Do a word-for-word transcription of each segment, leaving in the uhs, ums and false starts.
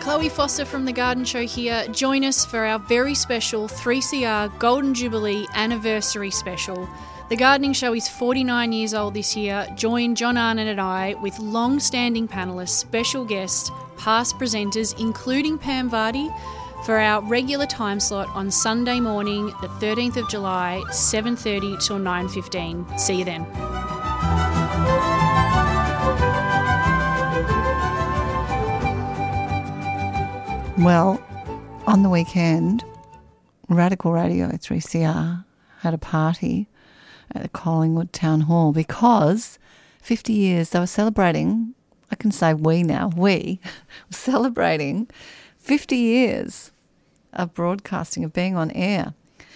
Chloe Foster from The Garden Show here. Join us for our very special three C R Golden Jubilee Anniversary Special. The Gardening Show is forty-nine years old this year. Join John Arnott and I with long-standing panellists, special guests, past presenters, including Pam Vardy, for our regular time slot on Sunday morning, the thirteenth of July, seven thirty till nine fifteen. See you then. Well, on the weekend, Radical Radio three C R had a party at the Collingwood Town Hall because fifty years, they were celebrating, I can say we now, we were celebrating fifty years of broadcasting, of being on air.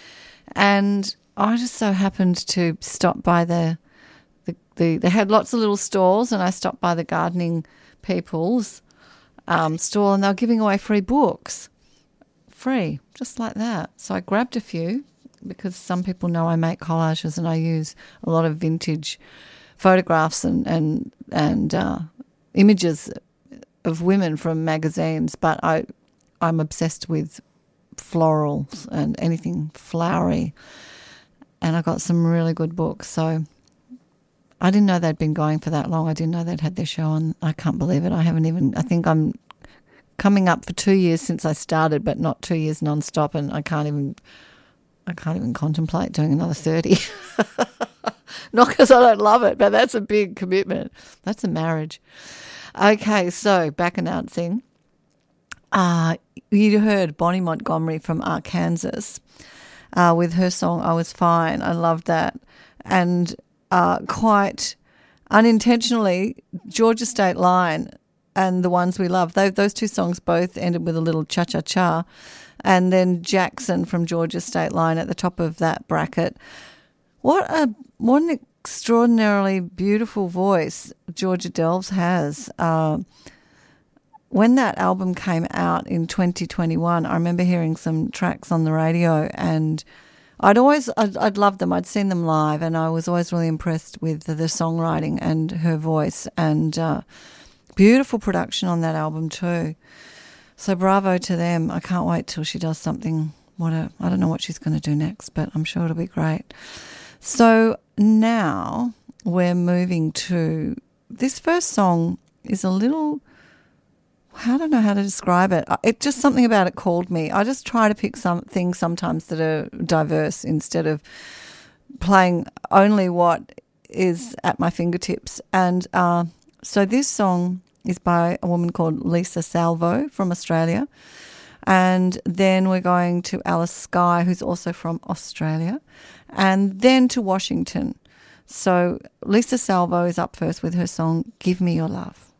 And I just so happened to stop by the, the, the they had lots of little stalls, and I stopped by the gardening people's um, stall, and they were giving away free books. Free, just like that. So I grabbed a few because some people know I make collages and I use a lot of vintage photographs and, and, and uh, images of women from magazines, but I, I'm obsessed with florals and anything flowery, and I got some really good books. So I didn't know they'd been going for that long. I didn't know they'd had their show on. I can't believe it. I haven't even, I think I'm coming up for two years since I started, but not two years non-stop, and I can't even, I can't even contemplate doing another thirty. Not because I don't love it, but that's a big commitment. That's a marriage. Okay, so back announcing. Uh, you heard Bonnie Montgomery from Arkansas uh, with her song I Was Fine. I loved that. And uh, quite unintentionally, Georgia State Line and The Ones We Love, they, those two songs both ended with a little cha-cha-cha. And then Jackson from Georgia State Line at the top of that bracket. What a what an extraordinarily beautiful voice Georgia Delves has. Uh, when that album came out in twenty twenty-one, I remember hearing some tracks on the radio, and I'd always I'd, I'd loved them. I'd seen them live, and I was always really impressed with the, the songwriting and her voice, and uh, beautiful production on that album too. So bravo to them. I can't wait till she does something. What a, I don't know what she's going to do next, but I'm sure it'll be great. So now we're moving to, this first song is a little, I don't know how to describe it. It just, something about it called me. I just try to pick some things sometimes that are diverse instead of playing only what is at my fingertips. And uh, so this song is by a woman called Lisa Salvo from Australia. And then we're going to Alice Skye, who's also from Australia, and then to Washington. So Lisa Salvo is up first with her song, Give Me Your Love.